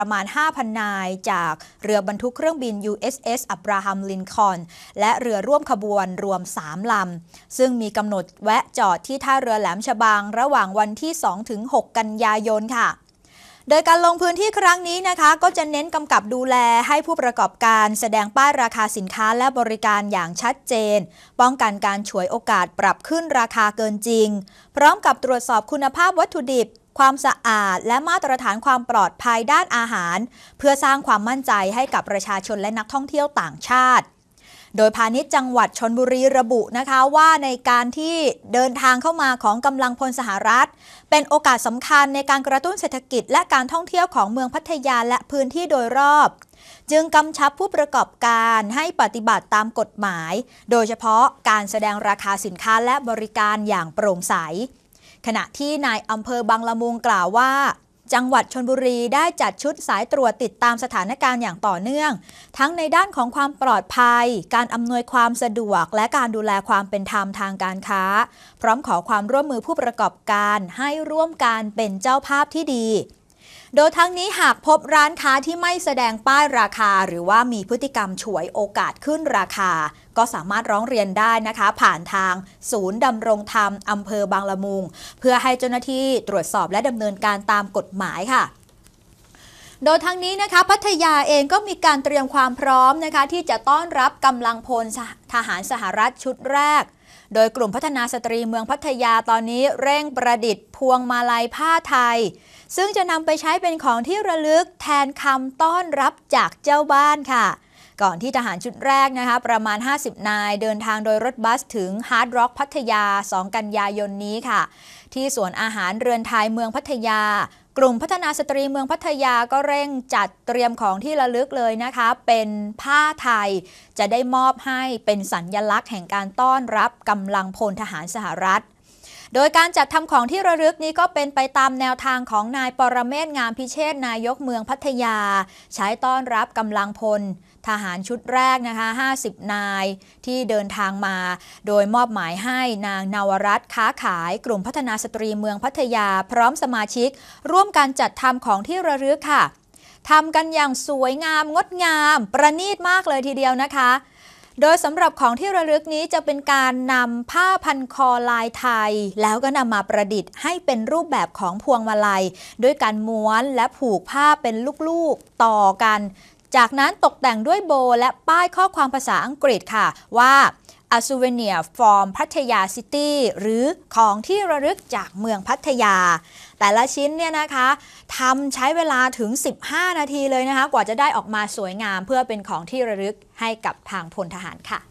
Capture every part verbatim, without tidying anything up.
ประมาณ ห้าพัน นายจากเรือบรรทุกเครื่องบิน ยู เอส เอส อับราฮัม ลินคอล์นและเรือร่วมขบวนรวม สาม ลำซึ่งมีกำหนดแวะจอดที่ท่าเรือแหลมฉบังระหว่างวันที่ สองถึงหก กันยายนค่ะโดยการลงพื้นที่ครั้งนี้นะคะก็จะเน้นกำกับดูแลให้ผู้ประกอบการแสดงป้ายราคาสินค้าและบริการอย่างชัดเจนป้องกันการฉวยโอกาสปรับขึ้นราคาเกินจริงพร้อมกับตรวจสอบคุณภาพวัตถุดิบความสะอาดและมาตรฐานความปลอดภัยด้านอาหารเพื่อสร้างความมั่นใจให้กับประชาชนและนักท่องเที่ยวต่างชาติโดยพาณิชย์จังหวัดชลบุรีระบุนะคะว่าในการที่เดินทางเข้ามาของกำลังพลสหรัฐเป็นโอกาสสำคัญในการกระตุ้นเศรษฐกิจและการท่องเที่ยวของเมืองพัทยาและพื้นที่โดยรอบจึงกำชับผู้ประกอบการให้ปฏิบัติตามกฎหมายโดยเฉพาะการแสดงราคาสินค้าและบริการอย่างโปร่งใสขณะที่นายอำเภอบางละมุงกล่าวว่าจังหวัดชลบุรีได้จัดชุดสายตรวจติดตามสถานการณ์อย่างต่อเนื่องทั้งในด้านของความปลอดภัยการอำนวยความสะดวกและการดูแลความเป็นธรรมทางการค้าพร้อมขอความร่วมมือผู้ประกอบการให้ร่วมกันเป็นเจ้าภาพที่ดีโดยทั้งนี้หากพบร้านค้าที่ไม่แสดงป้ายราคาหรือว่ามีพฤติกรรมฉวยโอกาสขึ้นราคาก็สามารถร้องเรียนได้นะคะผ่านทางศูนย์ดำรงธรรมอำเภอบางละมุงเพื่อให้เจ้าหน้าที่ตรวจสอบและดำเนินการตามกฎหมายค่ะโดยทั้งนี้นะคะพัทยาเองก็มีการเตรียมความพร้อมนะคะที่จะต้อนรับกำลังพลทหารสหรัฐชุดแรกโดยกลุ่มพัฒนาสตรีเมืองพัทยาตอนนี้เร่งประดิษฐ์พวงมาลัยผ้าไทยซึ่งจะนำไปใช้เป็นของที่ระลึกแทนคำต้อนรับจากเจ้าบ้านค่ะก่อนที่ทหารชุดแรกนะคะประมาณห้าสิบนายเดินทางโดยรถบัสถึงฮาร์ดร็อกพัทยาสองกันยายนนี้ค่ะที่สวนอาหารเรือนไทยเมืองพัทยากลุ่มพัฒนาสตรีเมืองพัทยาก็เร่งจัดเตรียมของที่ระลึกเลยนะคะเป็นผ้าไทยจะได้มอบให้เป็นสัญลักษณ์แห่งการต้อนรับกำลังพลทหารสหรัฐโดยการจัดทำของที่ระลึกนี้ก็เป็นไปตามแนวทางของนายปรเมศ งามพิเชษฐ์นายกเมืองพัทยาใช้ต้อนรับกำลังพลทหารชุดแรกนะคะห้าสิบนายที่เดินทางมาโดยมอบหมายให้นางนวรัตน์ค้าขายกลุ่มพัฒนาสตรีเมืองพัทยาพร้อมสมาชิกร่วมกันจัดทำของที่ระลึกค่ะทำกันอย่างสวยงามงดงามประณีตมากเลยทีเดียวนะคะโดยสำหรับของที่ระลึกนี้จะเป็นการนำผ้าพันคอลายไทยแล้วก็นำมาประดิษฐ์ให้เป็นรูปแบบของพวงมาลัยด้วยการม้วนและผูกผ้าเป็นลูกๆต่อกันจากนั้นตกแต่งด้วยโบและป้ายข้อความภาษาอังกฤษค่ะว่า A Souvenir from พัทยาซิตี้หรือของที่ระลึกจากเมืองพัทยาแต่ละชิ้นเนี่ยนะคะทำใช้เวลาถึงสิบห้านาทีเลยนะคะกว่าจะได้ออกมาสวยงามเพื่อเป็นของที่ระลึกให้กับทางพลทหารค่ะ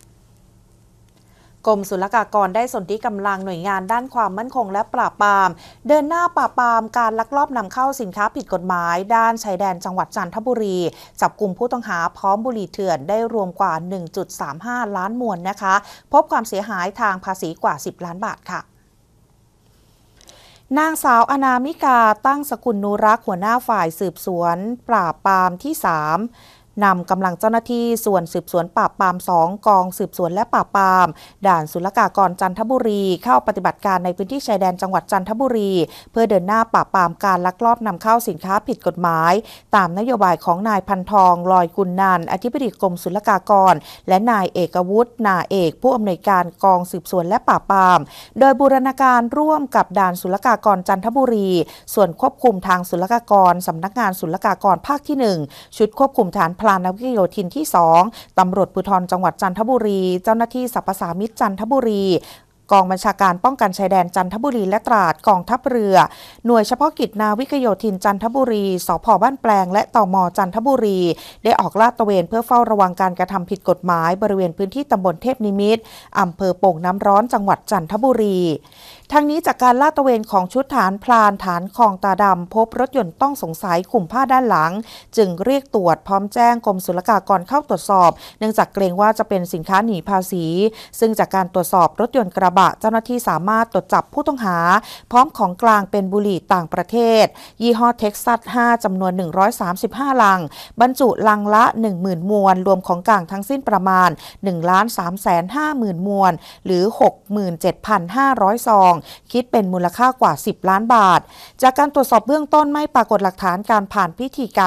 กรมศุลกากรได้สนธิกำลังหน่วยงานด้านความมั่นคงและปราบปรามเดินหน้าปราบปรามการลักลอบนำเข้าสินค้าผิดกฎหมายด้านชายแดนจังหวัดจันทบุรีจับกลุ่มผู้ต้องหาพร้อมบุหรี่เถื่อนได้รวมกว่า หนึ่งจุดสามห้า ล้านมวนนะคะพบความเสียหายทางภาษีกว่าสิบล้านบาทค่ะนางสาวอนามิกาตั้งสกุลนุรักษ์หัวหน้าฝ่ายสืบสวนปราบปรามที่สามนำกำลังเจ้าหน้าที่ส่วนสืบสวนปราบปรามสองกองสืบสวนและปราบปรามด่านศุลกากรจันทบุรีเข้าปฏิบัติการในพื้นที่ชายแดนจังหวัดจันทบุรีเพื่อเดินหน้าปราบปรามการลักลอบนำเข้าสินค้าผิดกฎหมายตามนโยบายของนายพันทองลอยกุลนันท์อธิบดีกรมศุลกากรและนายเอกวุฒินาเอกผู้อำนวยการกองสืบสวนและปราบปรามโดยบูรณาการร่วมกับด่านศุลกากรจันทบุรีส่วนควบคุมทางศุลกากรสำนักงานศุลกากรภาคที่หนึ่งชุดควบคุมฐานพลานาวิกโยธินที่สองตำรวจภูธรจังหวัดจันทบุรีเจ้าหน้าที่สรรพสามิตจันทบุรีกองบัญชาการป้องกันชายแดนจันทบุรีและตราดกองทัพเรือหน่วยเฉพาะกิจนาวิกโยธินจันทบุรีสภ.บ้านแปลงและตม.จันทบุรีได้ออกลาดตระเวนเพื่อเฝ้าระวังการกระทำผิดกฎหมายบริเวณพื้นที่ตำบลเทพนิมิตรอำเภอโป่งน้ำร้อนจังหวัดจันทบุรีทั้งนี้จากการลาดตระเวนของชุดฐานพลานฐานคลองตาดำพบรถยนต์ต้องสงสัยคลุมผ้าด้านหลังจึงเรียกตรวจพร้อมแจ้งกรมศุลกากรเข้าตรวจสอบเนื่องจากเกรงว่าจะเป็นสินค้าหนีภาษีซึ่งจากการตรวจสอบรถยนต์กระบะเจ้าหน้าที่สามารถตรวจจับผู้ต้องหาพร้อมของกลางเป็นบุหรี่ต่างประเทศยี่ห้อเท็กซัสห้าจำนวนหนึ่งร้อยสามสิบห้าลังบรรจุลังละ หนึ่งหมื่น มวนรวมของกลางทั้งสิ้นประมาณ หนึ่งล้านสามแสนห้าหมื่น มวนหรือ หกหมื่นเจ็ดพันห้าร้อย ซองคิดเป็นมูลค่ากว่าสิบล้านบาทจากการตรวจสอบเบื้องต้นไม่ปรากฏหลักฐานการผ่านพิธีการ